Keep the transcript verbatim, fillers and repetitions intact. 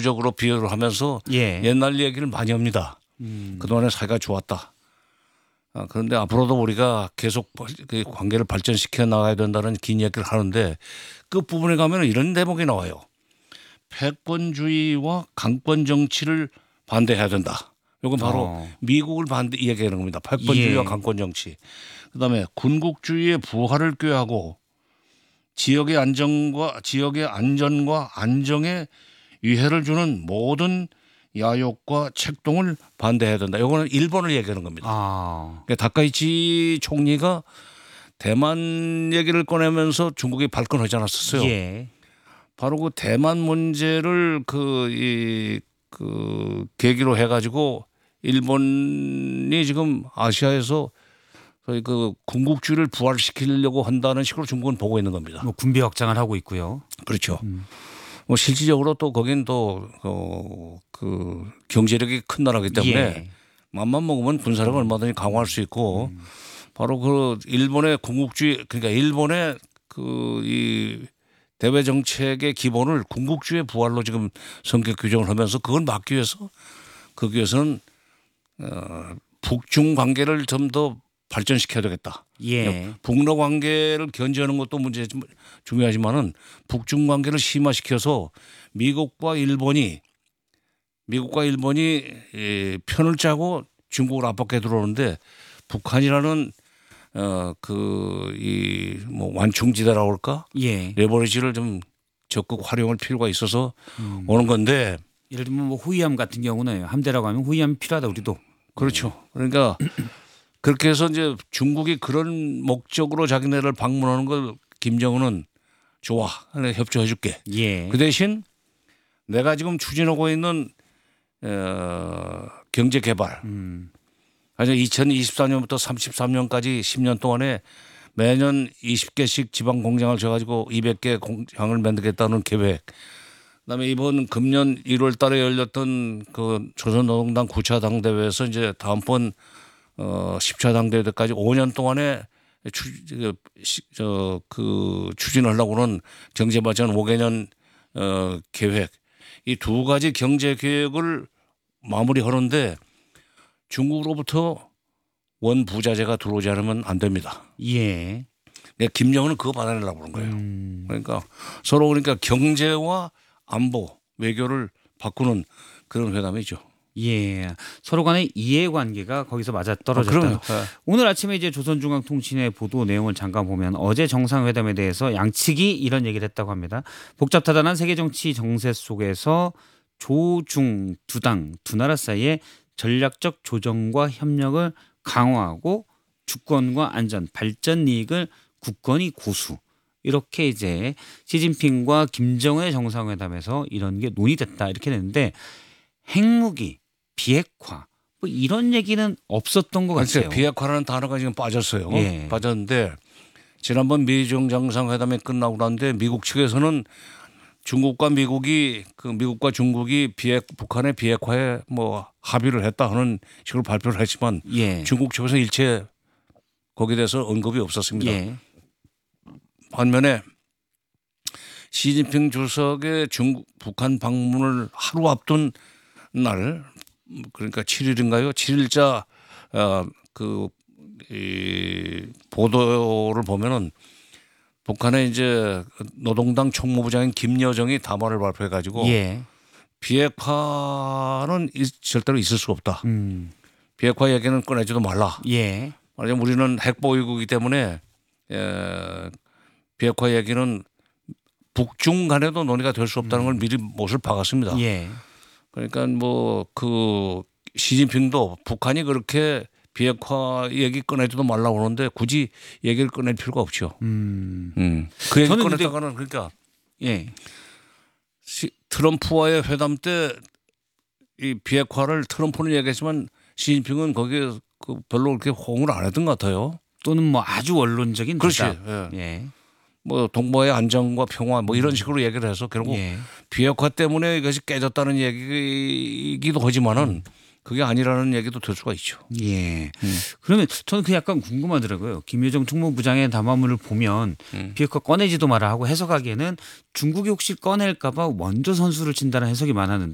부적으로 비유를 하면서 예. 옛날 얘기를 많이 합니다. 음. 그동안에 사이가 좋았다. 아, 그런데 앞으로도 우리가 계속 그 관계를 발전시켜 나가야 된다는 긴 얘기를 하는데 끝부분에 가면 이런 대목이 나와요. 패권주의와 강권 정치를 반대해야 된다. 이건 바로 어. 미국을 반대 이야기하는 겁니다. 패권주의와 예. 강권 정치. 그다음에 군국주의의 부활을 꾀하고 지역의 안정과 지역의 안전과 안정에 위해를 주는 모든 야욕과 책동을 반대해야 된다. 이거는 일본을 얘기하는 겁니다. 아. 그러니까 다카이치 총리가 대만 얘기를 꺼내면서 중국이 발끈하지 않았었어요. 예. 바로 그 대만 문제를 그, 이, 그 계기로 해가지고 일본이 지금 아시아에서 거의 그 군국주의를 부활시키려고 한다는 식으로 중국은 보고 있는 겁니다. 뭐 군비 확장을 하고 있고요. 그렇죠. 음. 뭐 실질적으로 또 거긴 또 그 경제력이 큰 나라이기 때문에 예. 맘만 먹으면 군사력을 얼마든지 강화할 수 있고 음. 바로 그 일본의 군국주의 그러니까 일본의 그 이 대외 정책의 기본을 군국주의 부활로 지금 성격 규정을 하면서 그걸 막기 위해서 거기 위해서는 어, 북중 관계를 좀 더 발전시켜야 되겠다. 예. 북러 관계를 견제하는 것도 문제 중요하지만은 북중 관계를 심화시켜서 미국과 일본이 미국과 일본이 편을 짜고 중국을 압박해 들어오는데 북한이라는 어 그 이 뭐 완충지대라고 할까 예. 레버리지를 좀 적극 활용할 필요가 있어서 음. 오는 건데 예를 들면 뭐 후이함 같은 경우는 함대라고 하면 후이함이 필요하다 우리도. 그렇죠. 그러니까 그렇게 해서 이제 중국이 그런 목적으로 자기네를 방문하는 걸 김정은은 좋아. 내가 협조해 줄게. 예. 그 대신 내가 지금 추진하고 있는 어, 경제 개발. 음. 아니 이천이십사 년부터 삼십삼 년까지 십 년 동안에 매년 이십 개씩 지방 공장을 져가지고 이백 개 공장을 만들겠다는 계획. 그다음에 이번 금년 일월 달에 열렸던 그 조선노동당 구 차 당대회에서 이제 다음번 어 십 차 당대회 때까지 오 년 동안에 추, 저, 그 추진하려고는 경제발전 오 개년 어 계획. 이 두 가지 경제 계획을 마무리하는데 중국으로부터 원 부자재가 들어오지 않으면 안 됩니다. 예. 그러니까 김정은은 그거 받아내려고 그런 거예요. 음. 그러니까 서로 그러니까 경제와 안보 외교를 바꾸는 그런 회담이죠. 예. 서로 간의 이해관계가 거기서 맞아 떨어졌다. 아, 그럼요. 오늘 아침에 이제 조선중앙통신의 보도 내용을 잠깐 보면 어제 정상회담에 대해서 양측이 이런 얘기를 했다고 합니다. 복잡다단한 세계 정치 정세 속에서 조중 두 당 두 나라 사이에 전략적 조정과 협력을 강화하고 주권과 안전, 발전 이익을 굳건히 고수. 이렇게 이제 시진핑과 김정은의 정상회담에서 이런 게 논의됐다 이렇게 됐는데 핵무기, 비핵화 뭐 이런 얘기는 없었던 것 같아요. 비핵화라는 단어가 지금 빠졌어요. 예. 빠졌는데 지난번 미중 정상회담이 끝나고 난데 미국 측에서는 중국과 미국이 그 미국과 중국이 비핵 북한의 비핵화에 뭐 합의를 했다 하는 식으로 발표를 했지만 예. 중국 측에서 일체 거기에 대해서 언급이 없었습니다. 예. 반면에 시진핑 주석의 중국 북한 방문을 하루 앞둔 날 그러니까 칠 일인가요? 칠 일자 어, 그 이 보도를 보면은 북한의 이제 노동당 총무부장인 김여정이 담화를 발표해 가지고 예. 비핵화는 절대로 있을 수가 없다. 음. 비핵화 얘기는 꺼내지도 말라. 예. 말하자면 우리는 핵보유국이기 때문에 에, 비핵화 얘기는 북중 간에도 논의가 될 수 없다는 걸 미리 못을 박았습니다. 예. 그러니까 뭐 그 시진핑도 북한이 그렇게 비핵화 얘기 꺼내지도 말라고 그러는데 굳이 얘기를 꺼낼 필요가 없죠. 음. 음. 그 얘기 저는 꺼냈다가는 그러니까 예. 시, 트럼프와의 회담 때 이 비핵화를 트럼프는 얘기했지만 시진핑은 거기에 그 별로 그렇게 호응을 안 했던 것 같아요. 또는 뭐 아주 원론적인 그렇지. 대답. 예. 예. 뭐 동북아의 안정과 평화 뭐 이런 식으로 얘기를 해서 결국 예. 비핵화 때문에 이것이 깨졌다는 얘기이기도 하지만은 그게 아니라는 얘기도 들 수가 있죠. 예. 음. 그러면 저는 그 약간 궁금하더라고요. 김여정 총무부장의 담화문을 보면 음. 비핵화 꺼내지도 마라 하고 해석하기에는 중국이 혹시 꺼낼까 봐 먼저 선수를 친다는 해석이 많았는데